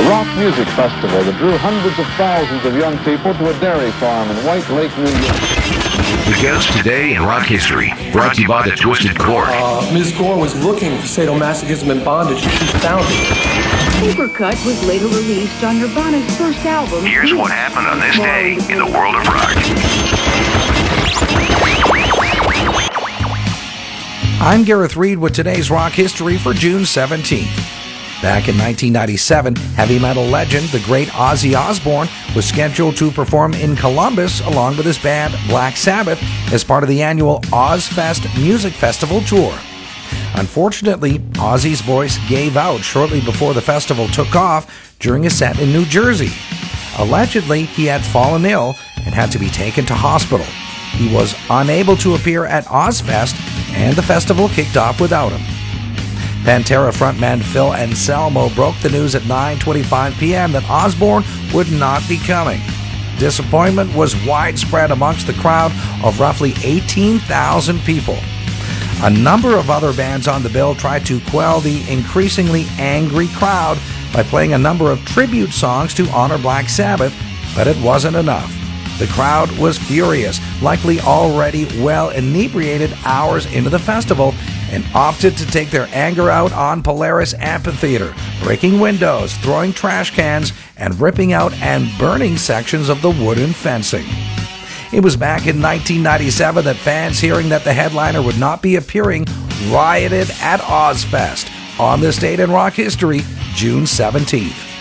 A rock music festival that drew hundreds of thousands of young people to a dairy farm in White Lake, New York. The guest today in rock history, brought to you by the Twisted Cord. Ms. Gore was looking for sadomasochism and bondage, and she found it. Supercut was later released on Nirvana's first album. Here's what happened on this day in the world of rock. I'm Gareth Reed with today's rock history for June 17th. Back in 1997, heavy metal legend, the great Ozzy Osbourne, was scheduled to perform in Columbus along with his band Black Sabbath as part of the annual Ozzfest Music Festival tour. Unfortunately, Ozzy's voice gave out shortly before the festival took off during a set in New Jersey. Allegedly, he had fallen ill and had to be taken to hospital. He was unable to appear at Ozzfest, and the festival kicked off without him. Pantera frontman Phil Anselmo broke the news at 9:25 p.m. that Osbourne would not be coming. Disappointment was widespread amongst the crowd of roughly 18,000 people. A number of other bands on the bill tried to quell the increasingly angry crowd by playing a number of tribute songs to honor Black Sabbath, but it wasn't enough. The crowd was furious, likely already well inebriated hours into the festival, and opted to take their anger out on Polaris Amphitheater, breaking windows, throwing trash cans, and ripping out and burning sections of the wooden fencing. It was back in 1997 that fans, hearing that the headliner would not be appearing, rioted at Ozzfest. On this date in rock history, June 17th.